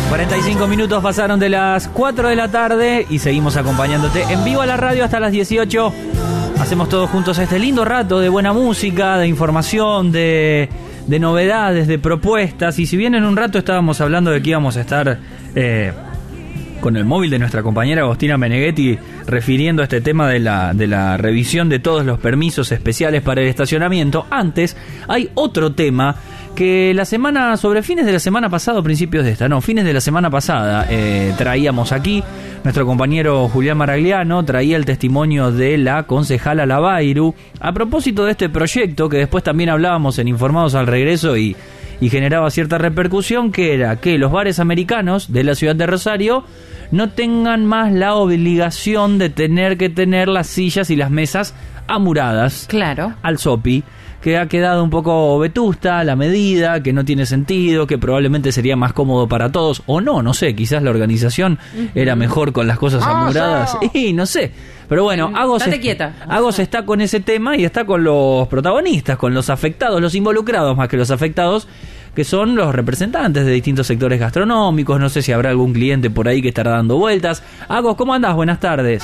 45 minutos pasaron de las 4 de la tarde y seguimos acompañándote en vivo a la radio hasta las 18. Hacemos todos juntos este lindo rato de buena música, de información, de novedades, de propuestas. Y si bien en un rato estábamos hablando de que íbamos a estar con el móvil de nuestra compañera Agostina Meneghetti refiriendo a este tema de la revisión de todos los permisos especiales para el estacionamiento, antes hay otro tema que sobre fines de la semana pasada, fines de la semana pasada traíamos aquí. Nuestro compañero Julián Maragliano traía el testimonio de la concejala Lavairu a propósito de este proyecto que después también hablábamos en Informados al Regreso y generaba cierta repercusión, que era que los bares americanos de la ciudad de Rosario no tengan más la obligación de tener que tener las sillas y las mesas amuradas, claro, al sopi, que ha quedado un poco vetusta la medida, que no tiene sentido, que probablemente sería más cómodo para todos, o no sé, quizás la organización era mejor con las cosas amuradas, y no sé. Pero bueno, Agos está con ese tema y está con los protagonistas, con los afectados, los involucrados más que los afectados, que son los representantes de distintos sectores gastronómicos. No sé si habrá algún cliente por ahí que estará dando vueltas. Agos, ¿cómo andás? Buenas tardes.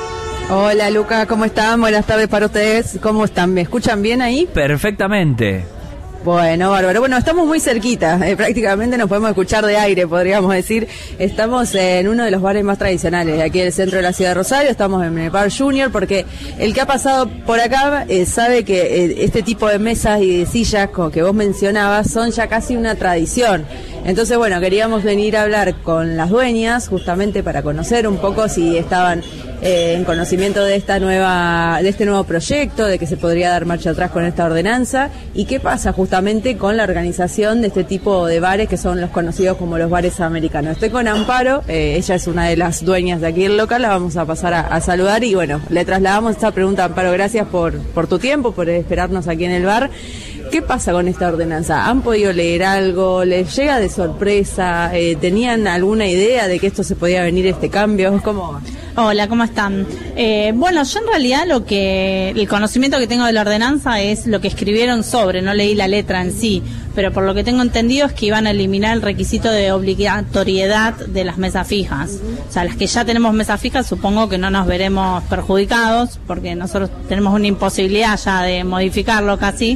Hola Luca, ¿cómo están? Buenas tardes para ustedes. ¿Cómo están? ¿Me escuchan bien ahí? Perfectamente. Bueno, bárbaro. Bueno, estamos muy cerquita, prácticamente nos podemos escuchar de aire, podríamos decir. Estamos en uno de los bares más tradicionales de aquí del centro de la ciudad de Rosario, estamos en el Bar Junior, porque el que ha pasado por acá sabe que este tipo de mesas y de sillas, como que vos mencionabas, son ya casi una tradición. Entonces, bueno, queríamos venir a hablar con las dueñas, justamente para conocer un poco si estaban en conocimiento de este nuevo proyecto, de que se podría dar marcha atrás con esta ordenanza, y qué pasa justamente con la organización de este tipo de bares que son los conocidos como los bares americanos. Estoy con Amparo, ella es una de las dueñas de aquí del local, la vamos a pasar a saludar y bueno, le trasladamos esta pregunta. Amparo, gracias por tu tiempo, por esperarnos aquí en el bar. ¿Qué pasa con esta ordenanza? ¿Han podido leer algo? ¿Les llega de sorpresa? ¿Tenían alguna idea de que esto se podía venir, este cambio? ¿Cómo va? Hola, ¿cómo están? Bueno, yo en realidad el conocimiento que tengo de la ordenanza es lo que escribieron sobre, no leí la letra en sí, pero por lo que tengo entendido es que iban a eliminar el requisito de obligatoriedad de las mesas fijas. O sea, las que ya tenemos mesas fijas supongo que no nos veremos perjudicados, porque nosotros tenemos una imposibilidad ya de modificarlo casi.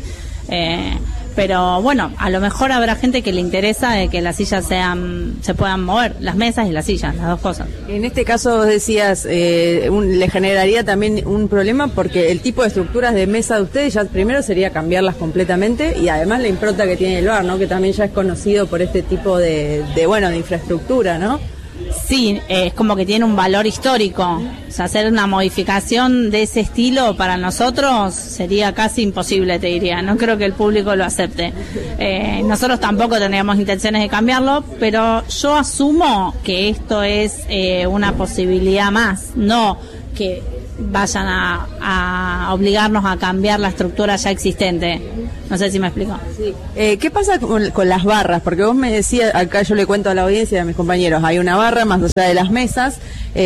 Pero bueno, a lo mejor habrá gente que le interesa de que las sillas se puedan mover, las mesas y las sillas, las dos cosas. En este caso vos decías, le generaría también un problema porque el tipo de estructuras de mesa de ustedes ya primero sería cambiarlas completamente, y además la impronta que tiene el bar, ¿no? Que también ya es conocido por este tipo de infraestructura, ¿no? Sí, es como que tiene un valor histórico. O sea, hacer una modificación de ese estilo para nosotros sería casi imposible, te diría. No creo que el público lo acepte. Nosotros tampoco tendríamos intenciones de cambiarlo, pero yo asumo que esto es una posibilidad más, no que vayan a obligarnos a cambiar la estructura ya existente. No sé si me explico. Sí. ¿Qué pasa con las barras? Porque vos me decías, acá yo le cuento a la audiencia y a mis compañeros, hay una barra más allá de las mesas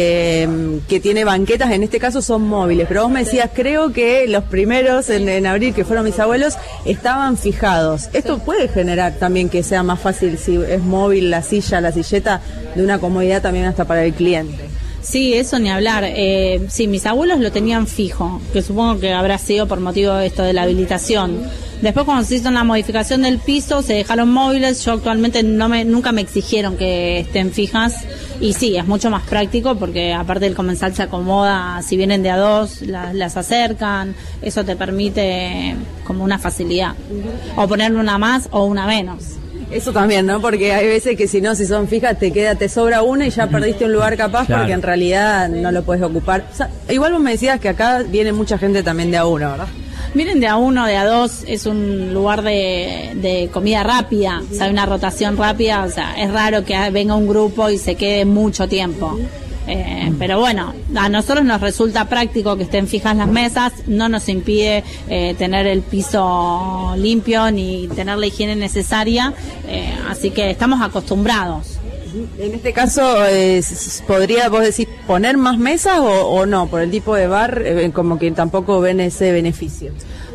que tiene banquetas, en este caso son móviles, pero vos me decías, creo que los primeros en abril, que fueron mis abuelos, estaban fijados. Esto puede generar también que sea más fácil, si es móvil la silleta, de una comodidad también hasta para el cliente. Sí, eso ni hablar. Sí, mis abuelos lo tenían fijo, que supongo que habrá sido por motivo de esto de la habilitación. Después, cuando se hizo la modificación del piso, se dejaron móviles. Yo actualmente nunca me exigieron que estén fijas. Y sí, es mucho más práctico porque aparte el comensal se acomoda, si vienen de a dos, las acercan. Eso te permite como una facilidad. O ponerle una más o una menos. Eso también, ¿no? Porque hay veces que si son fijas, te sobra una y ya perdiste un lugar capaz, claro, porque en realidad no lo puedes ocupar. O sea, igual vos me decías que acá viene mucha gente también de a uno, ¿verdad? Vienen de a uno, de a dos, es un lugar de comida rápida, o sea, hay una rotación rápida, o sea, es raro que venga un grupo y se quede mucho tiempo. Pero bueno, a nosotros nos resulta práctico que estén fijas las mesas, no nos impide tener el piso limpio ni tener la higiene necesaria, así que estamos acostumbrados. En este caso, ¿podría vos decir poner más mesas o no? Por el tipo de bar, como que tampoco ven ese beneficio.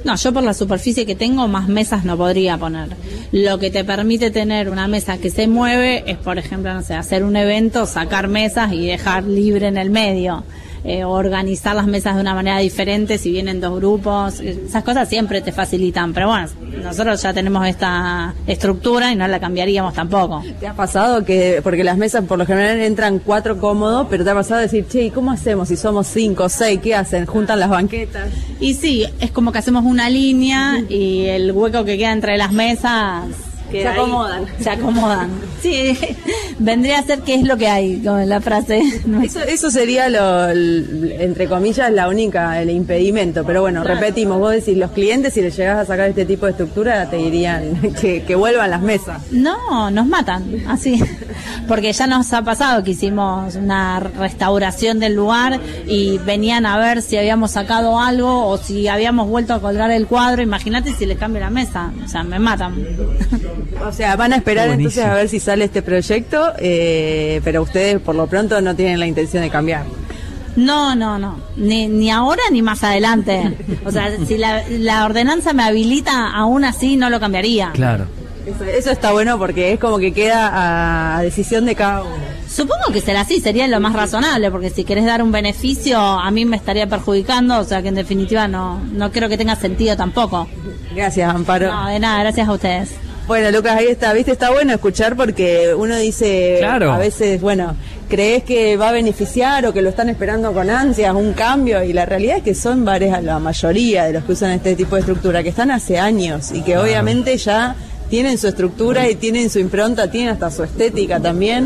No, yo por la superficie que tengo, más mesas no podría poner. Lo que te permite tener una mesa que se mueve es, por ejemplo, no sé, hacer un evento, sacar mesas y dejar libre en el medio. Organizar las mesas de una manera diferente si vienen dos grupos, esas cosas siempre te facilitan, pero bueno, nosotros ya tenemos esta estructura y no la cambiaríamos tampoco. ¿Te ha pasado que, porque las mesas por lo general entran 4 cómodos, pero te ha pasado decir, che, ¿y cómo hacemos si somos 5 o 6? ¿Qué hacen? ¿Juntan las banquetas? Y sí, es como que hacemos una línea y el hueco que queda entre las mesas se acomodan. Se acomodan. Sí, vendría a ser que es lo que hay, como en la frase. Eso sería entre comillas el impedimento, pero bueno, claro. Repetimos, vos decís, los clientes si les llegás a sacar este tipo de estructura te dirían que vuelvan las mesas. No, nos matan, así. Porque ya nos ha pasado que hicimos una restauración del lugar y venían a ver si habíamos sacado algo o si habíamos vuelto a colgar el cuadro. Imagínate si les cambio la mesa, o sea, me matan. O sea, van a esperar entonces a ver si sale este proyecto, pero ustedes por lo pronto no tienen la intención de cambiar. No, ni ahora ni más adelante. O sea, si la ordenanza me habilita, aún así no lo cambiaría. Claro. Eso está bueno porque es como que queda a decisión de cada uno. Supongo que será así, sería lo más razonable, porque si querés dar un beneficio, a mí me estaría perjudicando, o sea que en definitiva no creo que tenga sentido tampoco. Gracias, Amparo. No, de nada, gracias a ustedes. Bueno, Lucas, ahí está, viste, está bueno escuchar porque uno dice, claro. A veces, bueno, crees que va a beneficiar o que lo están esperando con ansias, un cambio, y la realidad es que son la mayoría de los que usan este tipo de estructura, que están hace años y que obviamente ya tienen su estructura y tienen su impronta, tienen hasta su estética también.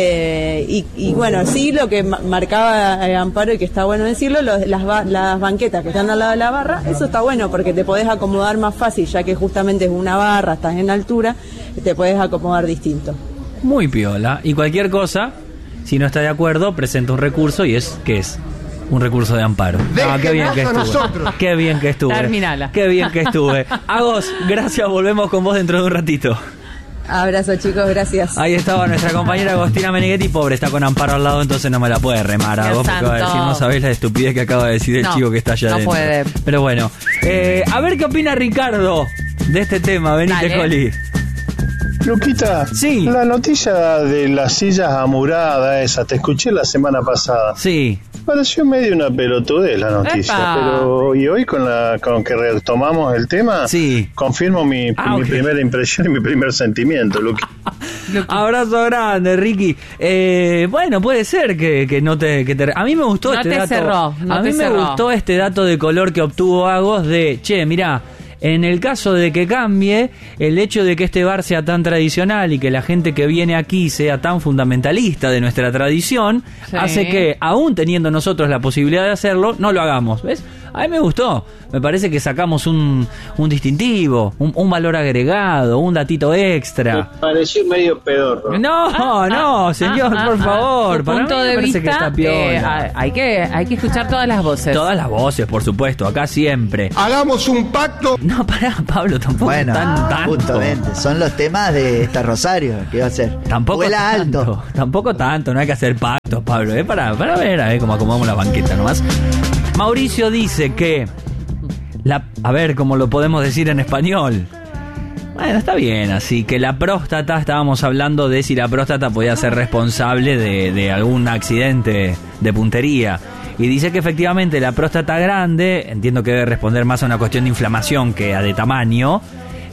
Y bueno, sí, lo que marcaba Amparo, y que está bueno decirlo, las banquetas que están al lado de la barra, eso está bueno porque te podés acomodar más fácil, ya que justamente es una barra, estás en altura, te podés acomodar distinto. Muy piola. Y cualquier cosa, si no está de acuerdo, presenta un recurso y ¿qué es? Un recurso de amparo. Qué bien que estuve. Qué bien que estuve. Terminala. Qué bien que estuve. Agos, gracias, volvemos con vos dentro de un ratito. Abrazo, chicos, gracias. Ahí estaba nuestra compañera Agostina Meneghetti, pobre, está con Amparo al lado, entonces no me la puede remar a vos, porque va a decir, no sabés la estupidez que acaba de decir el chico que está allá adentro. No puede. Pero bueno, a ver qué opina Ricardo de este tema. Venite, Joli. Luquita, sí. La noticia de las sillas amuradas esa, te escuché la semana pasada. Sí. Pareció medio una pelotudez la noticia, pero y hoy con que retomamos el tema, sí. Confirmo mi primera impresión y mi primer sentimiento, Luqui. Abrazo grande, Ricky. Bueno, puede ser que no te... a mí me gustó este dato. A mí me gustó este dato de color que obtuvo Agos de, mirá, en el caso de que cambie, el hecho de que este bar sea tan tradicional y que la gente que viene aquí sea tan fundamentalista de nuestra tradición, hace que, aún teniendo nosotros la posibilidad de hacerlo, no lo hagamos. ¿Ves? A mí me gustó. Me parece que sacamos un distintivo, un valor agregado, un datito extra. Me pareció medio pedorro. No, señor, por favor. Para punto de vista, que está piola. Hay que escuchar todas las voces. Todas las voces, por supuesto, acá siempre. Hagamos un pacto. No, pará, Pablo, tampoco. Bueno, tanto. Justamente, son los temas de esta Rosario. ¿Qué va a hacer? Tampoco tanto, no hay que hacer pactos, Pablo. Para ver, cómo acomodamos la banqueta nomás. Mauricio dice que a ver cómo lo podemos decir en español. Bueno, está bien, así que la próstata, estábamos hablando de si la próstata podía ser responsable de algún accidente de puntería. Y dice que efectivamente la próstata grande, entiendo que debe responder más a una cuestión de inflamación que a de tamaño,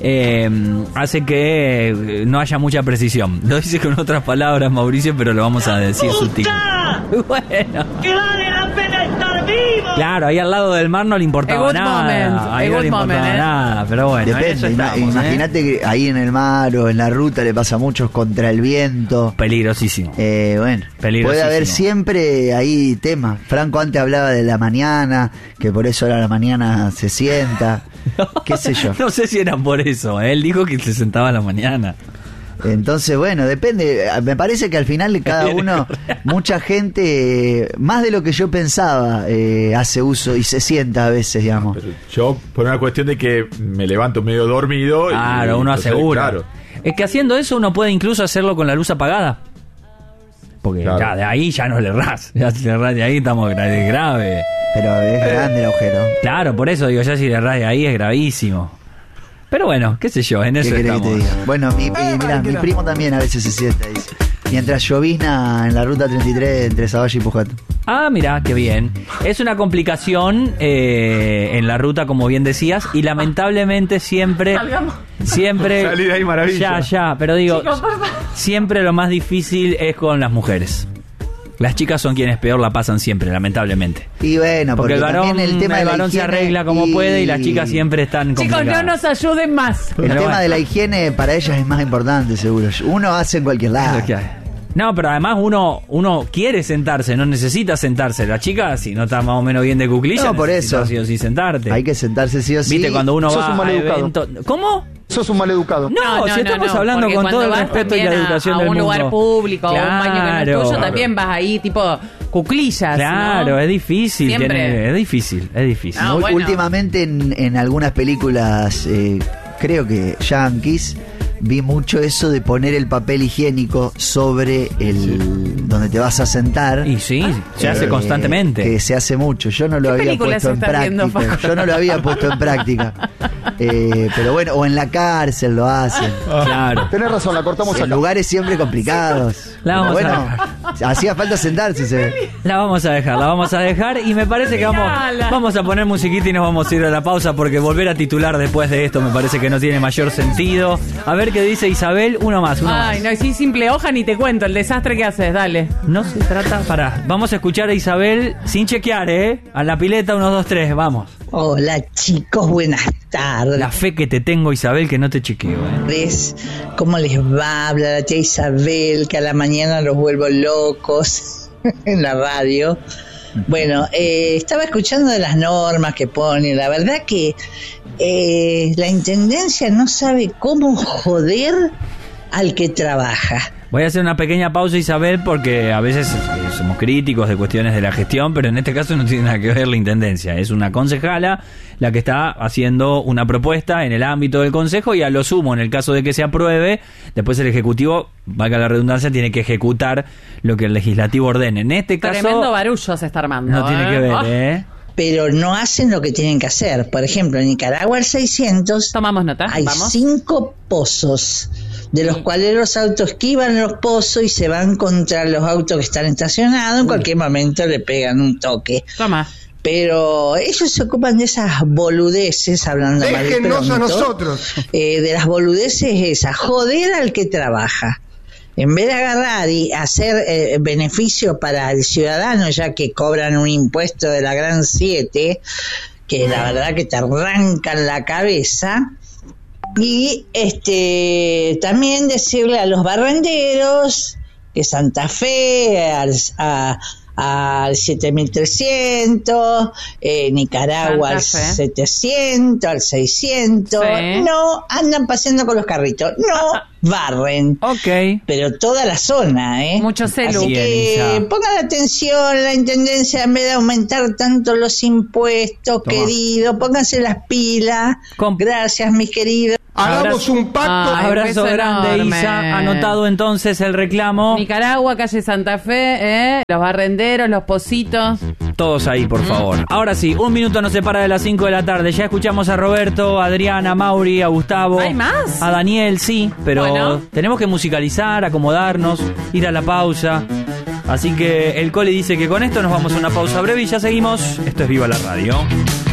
hace que no haya mucha precisión. Lo dice con otras palabras, Mauricio, pero lo vamos a decir sutil. Bueno. ¡Que vale la pena estar vivo! Claro, ahí al lado del mar no le importaba nada. Ahí no le importaba nada, pero bueno. Depende, imagínate que ahí en el mar o en la ruta le pasa a muchos contra el viento. Peligrosísimo. Bueno, puede haber siempre ahí temas. Franco antes hablaba de la mañana, que por eso ahora la mañana se sienta. ¿Qué sé yo? No sé si eran por eso. Él dijo que se sentaba a la mañana. Entonces, bueno, depende. Me parece que al final cada uno, mucha gente, más de lo que yo pensaba, hace uso y se sienta a veces, digamos. Pero yo, por una cuestión de que me levanto medio dormido. Claro, uno asegura. Claro. Es que haciendo eso uno puede incluso hacerlo con la luz apagada. Porque ya de ahí ya no le errás. Ya si le errás de ahí estamos grave. Pero es grande el agujero. Claro, por eso digo, ya si le errás de ahí es gravísimo. Pero bueno, qué sé yo, en eso estamos. Que te diga? Bueno, mi primo también a veces se sienta ahí. Mientras llovizna en la ruta 33 entre Zavalla y Pujato. Ah, mira, qué bien. Es una complicación en la ruta, como bien decías, y lamentablemente siempre... Salir ahí maravilla. Ya, pero digo, chicos, siempre lo más difícil es con las mujeres. Las chicas son quienes peor la pasan siempre, lamentablemente. Y bueno, porque el varón, se arregla como puede y las chicas siempre están complicadas. Chicos, no nos ayuden más. El tema de la higiene para ellas es más importante, seguro. Uno hace en cualquier lado. No, pero además uno quiere sentarse, no necesita sentarse. La chica, si no está más o menos bien de cuclilla, no, por eso sí o sí sentarte. Hay que sentarse sí o sí. Viste, cuando uno va a eventos... ¿Cómo? Sos un maleducado. No, si estamos hablando con todo el respeto y la educación del mundo. A un lugar público, claro, o un baño que no es tuyo, también vas ahí tipo cuclillas. Claro, ¿no? Es difícil. Siempre. Es difícil. No, bueno. Últimamente en algunas películas, creo que yankees, vi mucho eso de poner el papel higiénico sobre donde te vas a sentar. Y sí, se hace constantemente. Que se hace mucho. Yo no lo había puesto en práctica. Yo no lo había puesto en práctica. Pero bueno, o en la cárcel lo hacen. Claro. Tenés razón, la cortamos acá. En lugares siempre complicados. Hacía falta sentarse. La vamos a dejar y me parece que vamos a poner musiquita y nos vamos a ir a la pausa porque volver a titular después de esto me parece que no tiene mayor sentido. A ver qué dice Isabel, uno más. Ay, no, si simple hoja ni te cuento el desastre que haces, dale. No se trata, vamos a escuchar a Isabel sin chequear, a la pileta 1, 2, 3, vamos. Hola chicos, buenas tardes. La fe que te tengo, Isabel, que no te chequeo, ¿Cómo les va? Habla la tía Isabel, que a la mañana los vuelvo locos en la radio. Bueno, estaba escuchando de las normas que pone. La verdad que la intendencia no sabe cómo joder al que trabaja. Voy a hacer una pequeña pausa, Isabel, porque a veces somos críticos de cuestiones de la gestión, pero en este caso no tiene nada que ver la intendencia. Es una concejala la que está haciendo una propuesta en el ámbito del consejo y a lo sumo, en el caso de que se apruebe, después el ejecutivo, valga la redundancia, tiene que ejecutar lo que el legislativo ordene. En este caso... Tremendo barullo se está armando. No tiene que ver, Pero no hacen lo que tienen que hacer. Por ejemplo, en Nicaragua, el 600, tomamos nota. Hay 5 pozos, de los cuales los autos esquivan los pozos y se van contra los autos que están estacionados. En cualquier momento le pegan un toque. Toma. Pero ellos se ocupan de esas boludeces, hablando mal y pronto. Déjennos a nosotros. De las boludeces esas, joder al que trabaja. En vez de agarrar y hacer beneficio para el ciudadano, ya que cobran un impuesto de la Gran 7, que la verdad que te arrancan la cabeza. Y también decirle a los barrenderos que Santa Fe, al 7300, Nicaragua al 700, al 600, no andan paseando con los carritos, no barren, pero toda la zona, mucho celu. Así que pongan atención, la intendencia, en vez de aumentar tanto los impuestos, querido, pónganse las pilas. Gracias, mis queridos. Hagamos un pacto. Abrazo grande, enorme. Isa. Anotado entonces el reclamo. Nicaragua, calle Santa Fe, los barrenderos, los pozitos. Todos ahí, por favor. Ahora sí, 1 minuto nos separa de las 5 de la tarde. Ya escuchamos a Roberto, a Adriana, a Mauri, a Gustavo. ¿Hay más? A Daniel, sí, pero tenemos que musicalizar, acomodarnos, ir a la pausa. Así que el Coli dice que con esto nos vamos a una pausa breve y ya seguimos. Esto es Viva la Radio.